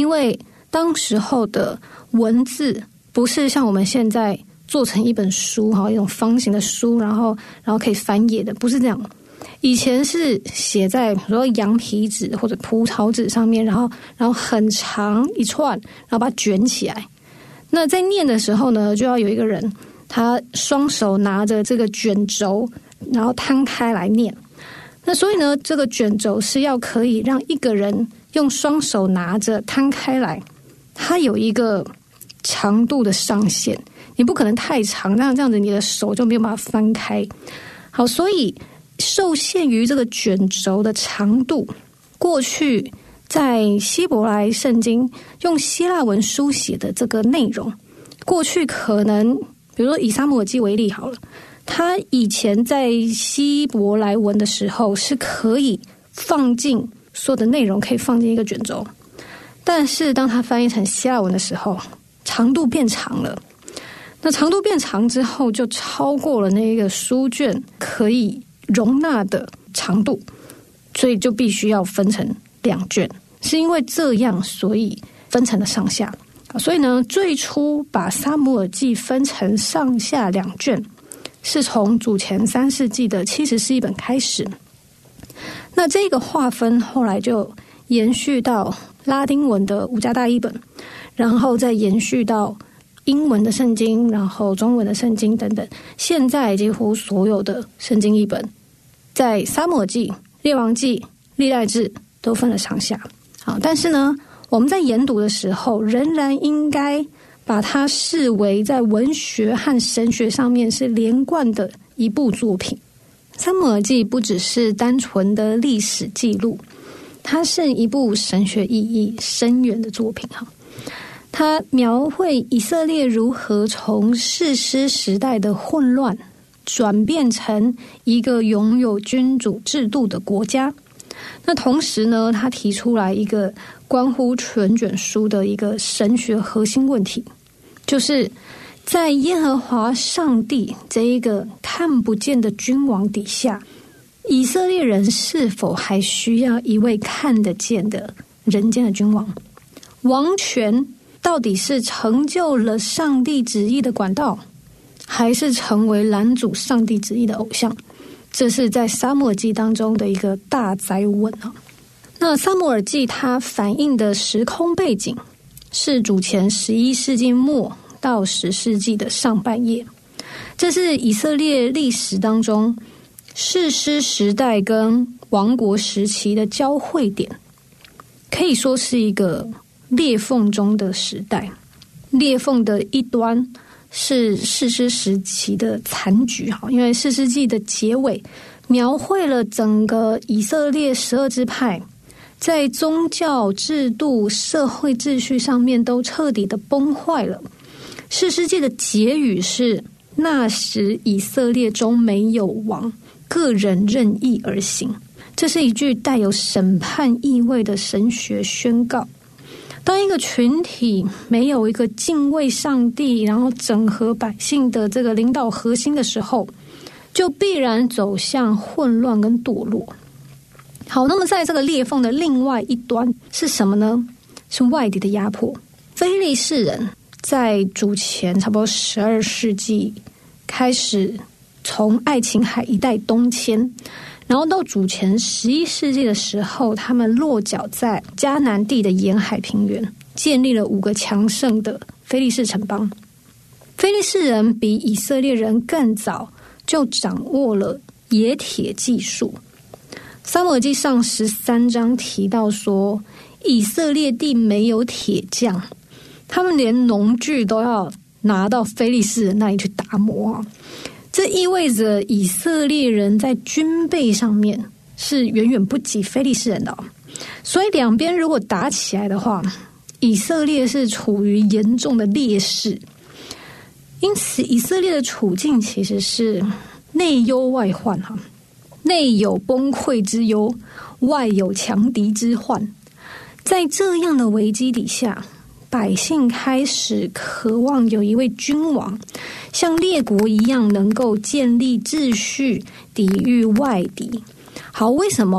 为当时候的文字不是像我们现在做成一本书一种方形的书，然后可以翻页的，不是这样。以前是写在比如说羊皮纸或者蒲草纸上面，然后很长一串，然后把它卷起来。那在念的时候呢，就要有一个人他双手拿着这个卷轴，然后摊开来念。那所以呢，这个卷轴是要可以让一个人用双手拿着摊开来，它有一个长度的上限，你不可能太长，这样子你的手就没有办法翻开。好，所以受限于这个卷轴的长度，过去在希伯来圣经用希腊文书写的这个内容，过去可能比如说以撒母耳记为例好了，他以前在希伯来文的时候是可以放进所有的内容，可以放进一个卷轴，但是当他翻译成希腊文的时候，长度变长了。那长度变长之后，就超过了那个书卷可以容纳的长度，所以就必须要分成2卷。是因为这样，所以分成了上下。所以呢，最初把撒母耳记分成上下2卷，是从主前3世纪的70诗本开始。那这个划分后来就延续到拉丁文的五家大译本，然后再延续到英文的圣经，然后中文的圣经等等。现在几乎所有的圣经译本，在撒母耳记、列王记、历代志都分了上下。好，但是呢，我们在研读的时候，仍然应该把它视为在文学和神学上面是连贯的一部作品。撒母耳记不只是单纯的历史记录，它是一部神学意义深远的作品。它描绘以色列如何从士师时代的混乱转变成一个拥有君主制度的国家。那同时呢，他提出来一个关乎全卷书的一个神学核心问题，就是在耶和华上帝这一个看不见的君王底下，以色列人是否还需要一位看得见的人间的君王？王权到底是成就了上帝旨意的管道，还是成为拦阻上帝旨意的偶像？这是在撒母耳记当中的一个大哉问。那撒母耳记它反映的时空背景是主前11世纪末到10世纪的上半叶，这是以色列历史当中士师时代跟王国时期的交汇点，可以说是一个裂缝中的时代。裂缝的一端是士师时期的残局，因为士师记的结尾描绘了整个以色列12支派在宗教制度、社会秩序上面都彻底的崩坏了。士师记的结语是：那时以色列中没有王，个人任意而行。这是一句带有审判意味的神学宣告。当一个群体没有一个敬畏上帝，然后整合百姓的这个领导核心的时候，就必然走向混乱跟堕落。好，那么在这个裂缝的另外一端是什么呢？是外敌的压迫。非利士人在主前差不多12世纪开始从爱琴海一带东迁，然后到主前11世纪的时候，他们落脚在迦南地的沿海平原，建立了5个强盛的非利士城邦。非利士人比以色列人更早就掌握了冶铁技术。撒母耳记上13章提到说，以色列地没有铁匠，他们连农具都要拿到非利士人那里去打磨。这意味着以色列人在军备上面是远远不及非利士人的。所以两边如果打起来的话，以色列是处于严重的劣势。因此以色列的处境其实是内忧外患，内有崩溃之忧，外有强敌之患。在这样的危机底下，百姓开始渴望有一位君王，像列国一样能够建立秩序，抵御外敌。好，为什么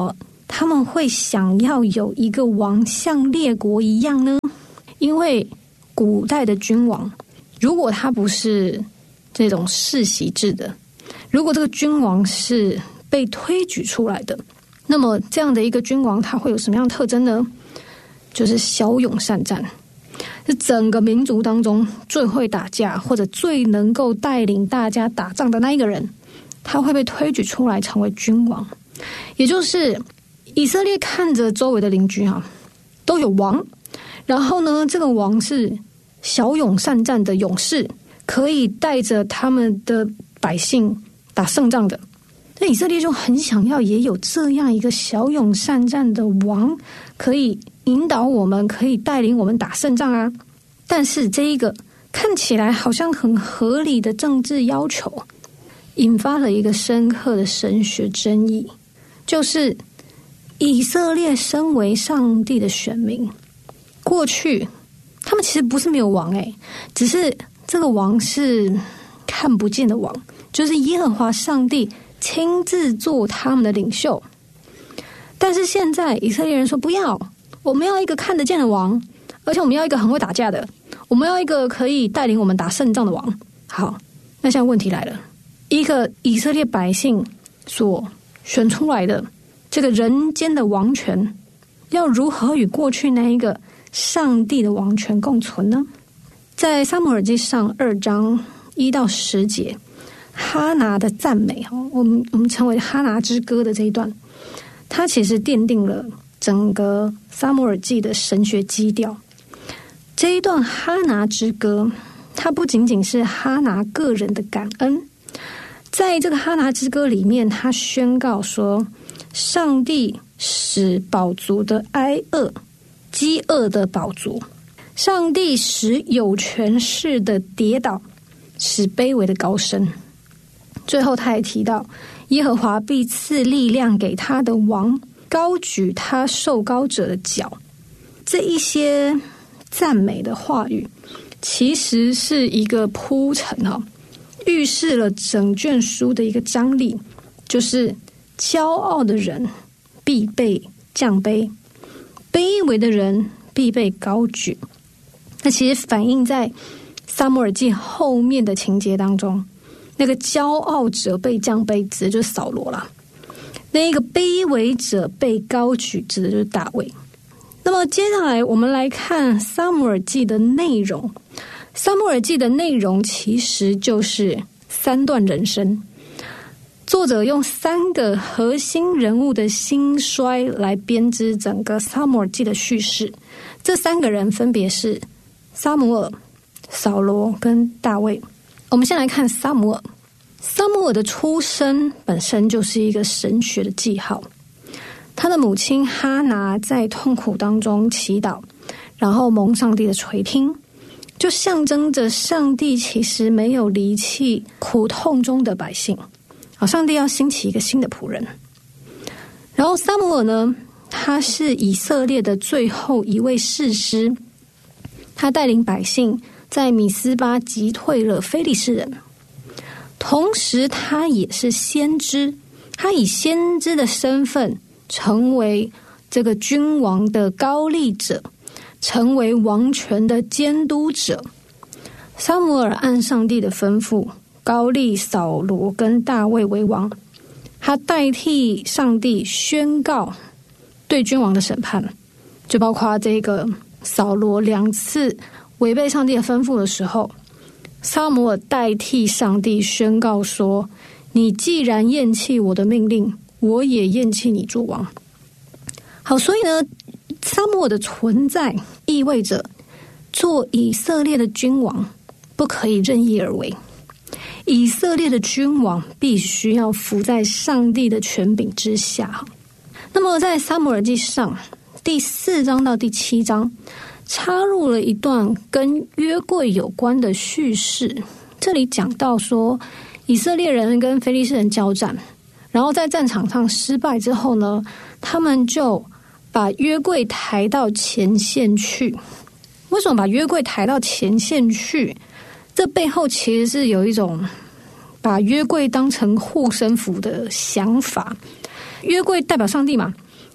他们会想要有一个王像列国一样呢？因为古代的君王，如果他不是这种世袭制的，如果这个君王是被推举出来的，那么这样的一个君王他会有什么样的特征呢？就是骁勇善战，是整个民族当中最会打架或者最能够带领大家打仗的那一个人，他会被推举出来成为君王。也就是以色列看着周围的邻居都有王，然后呢，这个王是骁勇善战的勇士，可以带着他们的百姓打胜仗的。那以色列就很想要也有这样一个骁勇善战的王，可以引导我们，可以带领我们打胜仗啊。但是这一个看起来好像很合理的政治要求，引发了一个深刻的神学争议，就是以色列身为上帝的选民，过去他们其实不是没有王只是这个王是看不见的王，就是耶和华上帝亲自做他们的领袖。但是现在以色列人说不要，我们要一个看得见的王，而且我们要一个很会打架的，我们要一个可以带领我们打胜仗的王。好，那现在问题来了，一个以色列百姓所选出来的这个人间的王权，要如何与过去那一个上帝的王权共存呢？在撒母耳记上2章1到10节，哈拿的赞美，我们称为哈拿之歌的这一段，它其实奠定了整个撒母耳记的神学基调。这一段哈拿之歌，它不仅仅是哈拿个人的感恩，在这个哈拿之歌里面，他宣告说，上帝使饱足的挨饿，饥饿的饱足，上帝使有权势的跌倒，使卑微的高升。最后他也提到，耶和华必赐力量给他的王，高举他受膏者的脚。这一些赞美的话语其实是一个铺陈预示了整卷书的一个张力，就是骄傲的人必被降卑，卑微的人必被高举。那其实反映在撒母耳记后面的情节当中，那个骄傲者被降卑指的就是扫罗啦，那一个卑微者被高举指的就是大卫。那么接下来我们来看撒母耳记的内容。撒母耳记的内容其实就是3段人生，作者用3个核心人物的兴衰来编织整个撒母耳记的叙事。这3个人分别是撒母耳、扫罗跟大卫。我们先来看撒母耳。撒母耳的出生本身就是一个神学的记号。他的母亲哈拿在痛苦当中祈祷，然后蒙上帝的垂听，就象征着上帝其实没有离弃苦痛中的百姓。上帝要兴起一个新的仆人。然后撒母耳呢，他是以色列的最后一位士师，他带领百姓在米斯巴击退了非利士人，同时他也是先知，他以先知的身份成为这个君王的高立者，成为王权的监督者。撒母耳按上帝的吩咐高立扫罗跟大卫为王，他代替上帝宣告对君王的审判，就包括这个扫罗2次违背上帝的吩咐的时候，撒母耳代替上帝宣告说，你既然厌弃我的命令，我也厌弃你做王。好，所以呢，撒母耳的存在意味着做以色列的君王不可以任意而为，以色列的君王必须要服在上帝的权柄之下。那么在撒母耳记上第4章到第7章插入了一段跟约柜有关的叙事。这里讲到说，以色列人跟非利士人交战，然后在战场上失败之后呢，他们就把约柜抬到前线去。为什么把约柜抬到前线去？这背后其实是有一种把约柜当成护身符的想法。约柜代表上帝嘛，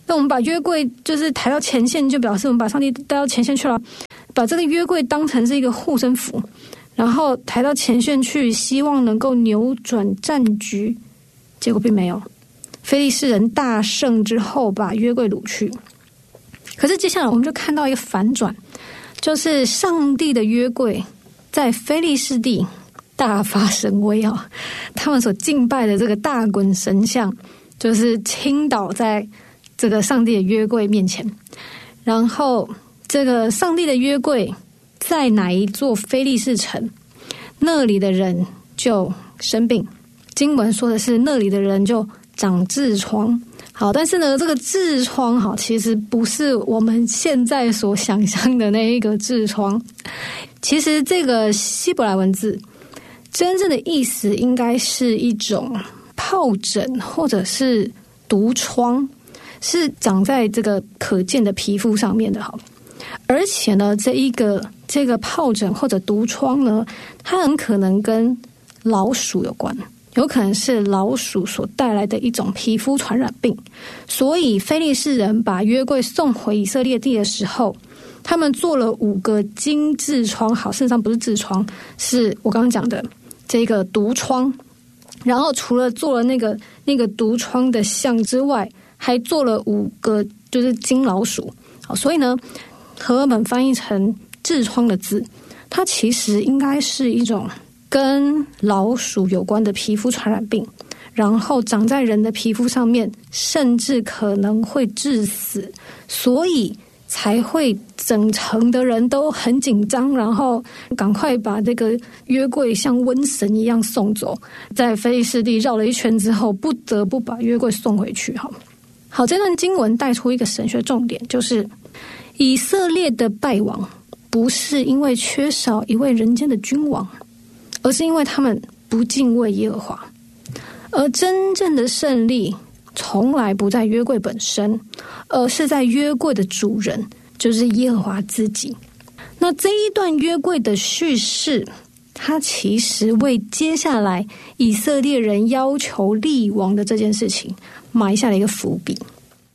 那我们把约柜就是抬到前线，就表示我们把上帝带到前线去了，把这个约柜当成是一个护身符，然后抬到前线去，希望能够扭转战局。结果并没有，非利士人大胜之后把约柜掳去。可是接下来我们就看到一个反转，就是上帝的约柜在非利士地大发神威啊！他们所敬拜的这个大滚神像，就是倾倒在这个上帝的约柜面前。然后这个上帝的约柜在哪一座非利士城，那里的人就生病。经文说的是那里的人就长痔疮。好，但是呢，这个痔疮好，其实不是我们现在所想象的那一个痔疮。其实这个希伯来文字真正的意思应该是一种疱疹或者是毒疮，是长在这个可见的皮肤上面的。好，而且呢，这个疱疹或者毒疮呢，它很可能跟老鼠有关。有可能是老鼠所带来的一种皮肤传染病，所以非利士人把约柜送回以色列地的时候，他们做了5个金痔疮，好，事实上不是痔疮，是我刚刚讲的这个毒疮。然后除了做了那个毒疮的像之外，还做了5个就是金老鼠。好，所以呢，和合本翻译成痔疮的字，它其实应该是一种跟老鼠有关的皮肤传染病，然后长在人的皮肤上面，甚至可能会致死，所以才会整城的人都很紧张，然后赶快把这个约柜像瘟神一样送走。在非利士地绕了一圈之后，不得不把约柜送回去。好，这段经文带出一个神学重点，就是以色列的败亡不是因为缺少一位人间的君王，而是因为他们不敬畏耶和华。而真正的胜利从来不在约柜本身，而是在约柜的主人，就是耶和华自己。那这一段约柜的叙事，它其实为接下来以色列人要求立王的这件事情埋下了一个伏笔。